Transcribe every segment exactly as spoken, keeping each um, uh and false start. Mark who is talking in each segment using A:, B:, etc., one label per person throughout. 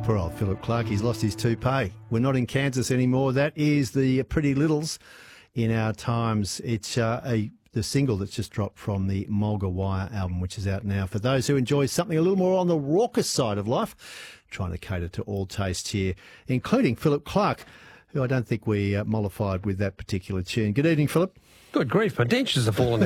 A: Poor old Philip Clark, he's lost his toupee. We're not in Kansas anymore. That is the Pretty Littles in Our Times. It's uh, a the single that's just dropped from the Mulga Wire album, which is out now. For those who enjoy something a little more on the raucous side of life, trying to cater to all tastes here, including Philip Clark, who I don't think we uh, mollified with that particular tune. Good evening, Philip.
B: Good grief, my dentures have fallen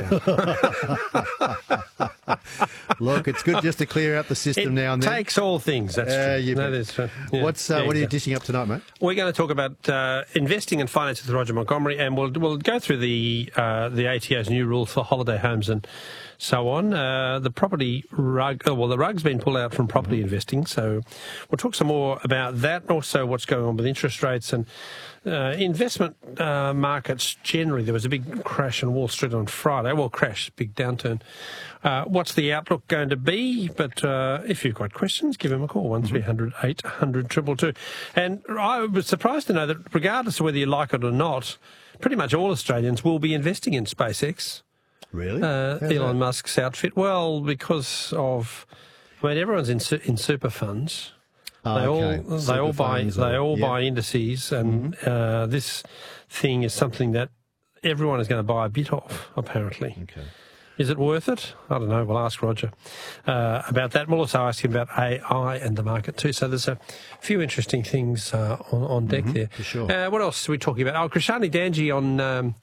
B: out.
A: Look, it's good just to clear out the system
B: it
A: now and then.
B: It takes all things, that's
A: uh,
B: true. No, that's true. Yeah.
A: What's, uh,
B: yeah,
A: what are you
B: exactly.
A: dishing up tonight, mate?
B: We're going to talk about uh, investing and finance with Roger Montgomery, and we'll we'll go through the uh, the A T O's new rules for holiday homes and so on. Uh, the property rug, oh, well, the rug's been pulled out from property mm-hmm. investing, so we'll talk some more about that, and also what's going on with interest rates and uh, investment uh, markets generally. There was a big crash on Wall Street on Friday. Well, crash, big downturn. Uh, what's the outlook going to be? But uh, if you've got questions, give him a call, one three hundred eight hundred two two two. And I was surprised to know that regardless of whether you like it or not, pretty much all Australians will be investing in SpaceX.
A: Really?
B: Uh, Elon
A: that?
B: Musk's outfit. Well, because of, I mean, everyone's in su- in super funds.
A: Oh,
B: they
A: okay.
B: all
A: Super
B: they all buy
A: funds
B: they
A: or-
B: all
A: yeah.
B: buy indices, and
A: Mm-hmm.
B: uh, this thing is something that everyone is going to buy a bit of. Apparently,
A: Okay.
B: is it worth it? I don't know. We'll ask Roger uh, about that. We'll also ask him about A I and the market too. So there's a few interesting things uh, on, on deck
A: Mhm,
B: there.
A: for sure.
B: Uh, what else are we talking about? Oh, Krishani Danji on. Um,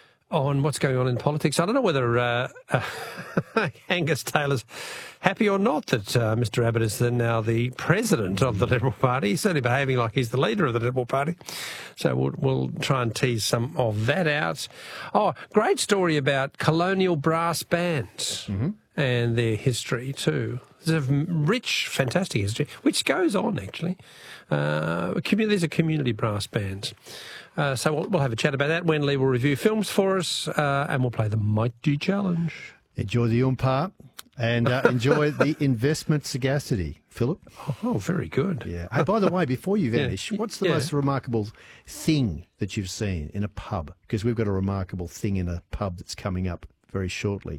B: on what's going on in politics. I don't know whether uh, uh, Angus Taylor's happy or not that uh, Mister Abbott is the, now the president of the Liberal Party. He's certainly behaving like he's the leader of the Liberal Party. So we'll, we'll try and tease some of that out. Oh, great story about colonial brass bands
A: Mm-hmm.
B: and their history too. There's a rich, fantastic history, which goes on, actually. Uh, commu- these are community brass bands. Uh, so we'll, we'll have a chat about that. Wenley will review films for us, uh, and we'll play the Mighty Challenge.
A: Enjoy the umpire and uh, enjoy the investment sagacity, Philip.
B: Oh, very good.
A: Yeah. Hey, by the way, before you
B: Yeah.
A: vanish, what's the
B: Yeah.
A: most remarkable thing that you've seen in a pub? Because we've got a remarkable thing in a pub that's coming up very shortly.